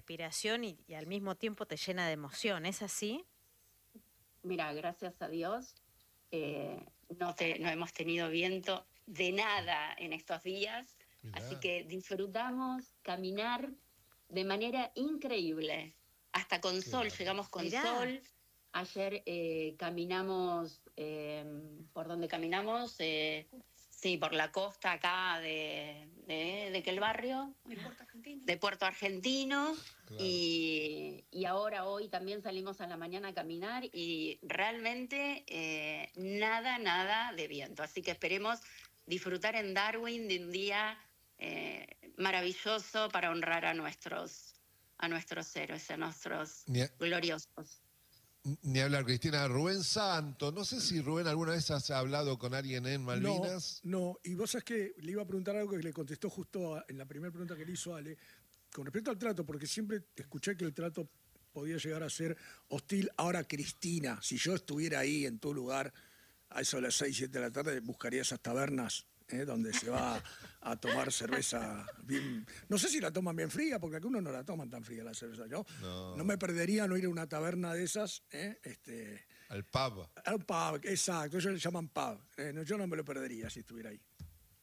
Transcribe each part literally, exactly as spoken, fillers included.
inspiración y, y al mismo tiempo te llena de emoción, ¿es así? Mira, gracias a Dios, eh, no, te, no hemos tenido viento de nada en estos días, así Mirá. que disfrutamos caminar de manera increíble, hasta con Qué sol, bárbaro. llegamos con Mirá, sol. Ayer eh, caminamos, eh, ¿por dónde caminamos? Eh, sí, por la costa acá de, de, de qué barrio, de Puerto Argentino. De Puerto Argentino. Claro. Y, y ahora, hoy también salimos a la mañana a caminar y realmente eh, nada, nada de viento. Así que esperemos disfrutar en Darwin de un día eh, maravilloso para honrar a nuestros, a nuestros héroes, a nuestros Ni, a- gloriosos. ni hablar, Cristina. Rubén Santo. No sé si Rubén alguna vez has hablado con alguien en No, Malvinas. no, y vos sabés que le iba a preguntar algo que le contestó justo a- en la primera pregunta que le hizo Ale, con respecto al trato, porque siempre escuché que el trato podía llegar a ser hostil. Ahora, Cristina, si yo estuviera ahí en tu lugar, a eso de las seis, siete de la tarde, buscaría esas tabernas, ¿eh? Donde se va a tomar cerveza bien. No sé si la toman bien fría, porque algunos no la toman tan fría la cerveza. Yo no, No. me perdería no ir a una taberna de esas, ¿eh? Este, Al pub. a un pub, exacto, ellos le llaman pub. ¿eh? No, yo no me lo perdería si estuviera ahí.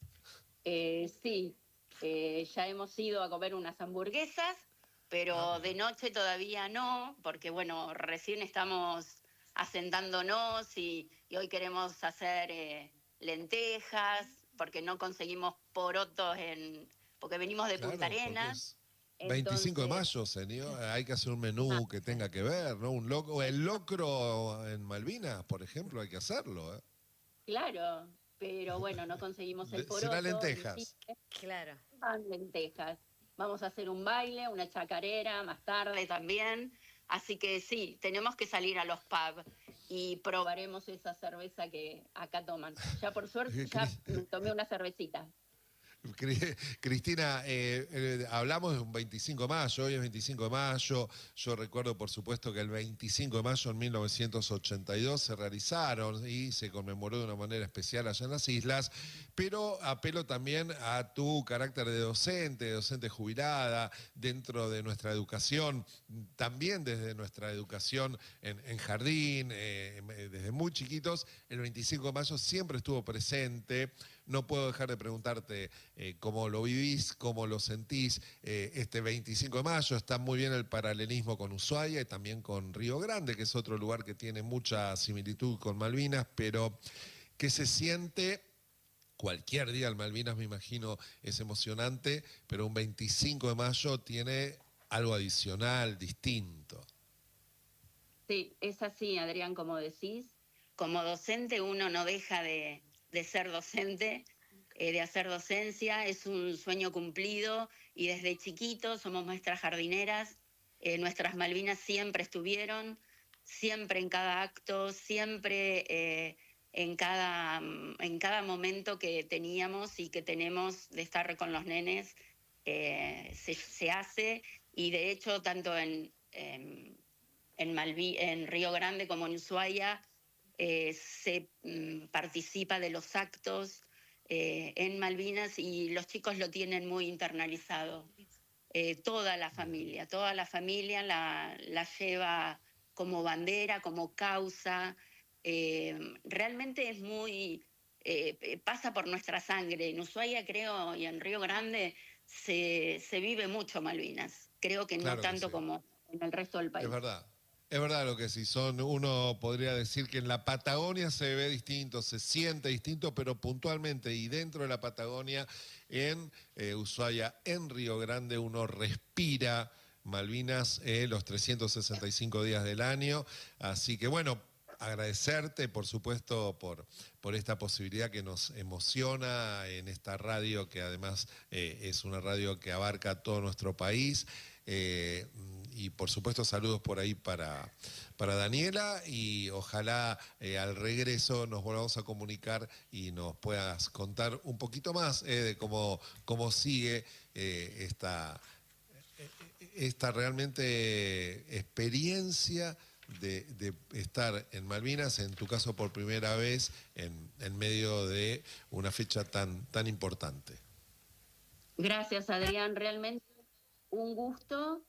Eh, sí, eh, ya hemos ido a comer unas hamburguesas, pero Ah, de mira. noche todavía no, porque bueno, recién estamos asentándonos y, y hoy queremos hacer eh, lentejas, porque no conseguimos porotos en, porque venimos de Punta Claro, porque Arenas, es veinticinco de entonces, mayo, señor. Hay que hacer un menú que tenga que ver, ¿no? Un loco, el locro en Malvinas, por ejemplo, hay que hacerlo, ¿eh? claro, pero bueno, no conseguimos el De- será poroto, lentejas. insiste. claro. Van lentejas. Vamos a hacer un baile, una chacarera más tarde también. Así que sí, tenemos que salir a los pubs y probaremos esa cerveza que acá toman. Ya por suerte ya me tomé una cervecita. Cri- Cristina, eh, eh, hablamos de un veinticinco de mayo, hoy es veinticinco de mayo, yo recuerdo por supuesto que el veinticinco de mayo en mil novecientos ochenta y dos se realizaron y se conmemoró de una manera especial allá en las islas, pero apelo también a tu carácter de docente, de docente jubilada, dentro de nuestra educación, también desde nuestra educación en, en jardín, eh, desde muy chiquitos, el veinticinco de mayo siempre estuvo presente. No puedo dejar de preguntarte eh, cómo lo vivís, cómo lo sentís eh, este veinticinco de mayo. Está muy bien el paralelismo con Ushuaia y también con Río Grande, que es otro lugar que tiene mucha similitud con Malvinas, pero ¿qué se siente? Cualquier día en Malvinas, me imagino, es emocionante, pero un veinticinco de mayo tiene algo adicional, distinto. Sí, es así, Adrián, como decís. Como docente uno no deja de, de ser docente, eh, de hacer docencia. Es un sueño cumplido y desde chiquitos somos maestras jardineras. Eh, nuestras Malvinas siempre estuvieron, siempre en cada acto, siempre eh, en, cada, en cada momento que teníamos y que tenemos de estar con los nenes, eh, se, se hace. Y de hecho, tanto en... en en, Malví, en Río Grande como en Ushuaia, eh, se mm, participa de los actos eh, en Malvinas y los chicos lo tienen muy internalizado. Eh, toda la familia, toda la familia la, la lleva como bandera, como causa. Eh, realmente es muy, eh, pasa por nuestra sangre. En Ushuaia, creo, y en Río Grande se, se vive mucho Malvinas. Creo que no Claro que tanto sí. como en el resto del Es país. verdad. Es verdad lo que sí son, uno podría decir que en la Patagonia se ve distinto, se siente distinto, pero puntualmente y dentro de la Patagonia, en eh, Ushuaia, en Río Grande, uno respira Malvinas eh, los trescientos sesenta y cinco días del año. Así que bueno, agradecerte, por supuesto, por, por esta posibilidad que nos emociona en esta radio, que además eh, es una radio que abarca todo nuestro país. Eh, y por supuesto saludos por ahí para, para Daniela y ojalá eh, al regreso nos volvamos a comunicar y nos puedas contar un poquito más eh, de cómo, cómo sigue eh, esta, esta realmente experiencia de, de estar en Malvinas, en tu caso por primera vez, en, en medio de una fecha tan, tan importante. Gracias, Adrián. Realmente un gusto